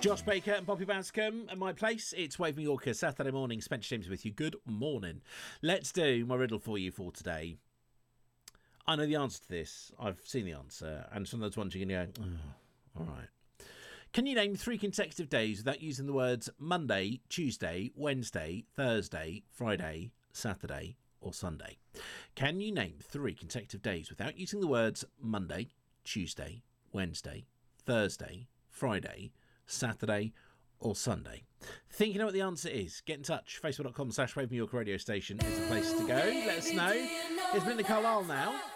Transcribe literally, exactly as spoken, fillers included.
Josh Baker and Poppy Bascombe at my place. It's Wave Mallorca, Saturday morning. Spencer James with you. Good morning. Let's do my riddle for you for today. I know the answer to this. I've seen the answer. And some of those ones you're going to go, oh, all right. Can you name three consecutive days without using the words Monday, Tuesday, Wednesday, Thursday, Friday, Saturday, or Sunday? Can you name three consecutive days without using the words Monday, Tuesday, Wednesday, Thursday, Friday, Saturday, or Sunday? Think you know what the answer is? Get in touch. Facebook.com slash Wave New York radio station is the place to go. Let us know. It's been Nicole Earl now.